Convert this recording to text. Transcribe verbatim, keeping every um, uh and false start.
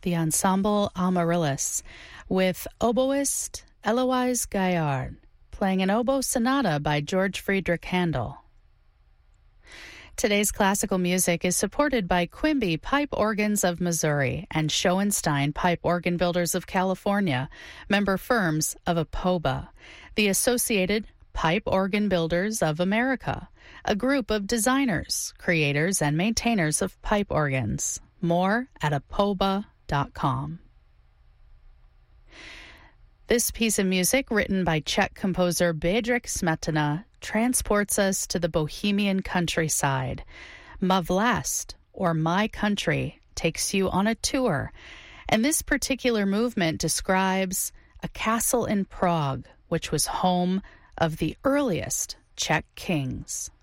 the ensemble Amaryllis, with oboist Eloise Gaillard, playing an oboe sonata by George Friedrich Handel. Today's classical music is supported by Quimby Pipe Organs of Missouri and Schoenstein Pipe Organ Builders of California, member firms of APOBA, the Associated Pipe Organ Builders of America, a group of designers, creators, and maintainers of pipe organs. More at apoba dot com. This piece of music, written by Czech composer Bedřich Smetana, transports us to the Bohemian countryside. Ma Vlast, or My Country, takes you on a tour, and this particular movement describes a castle in Prague, which was home of the earliest Czech kings.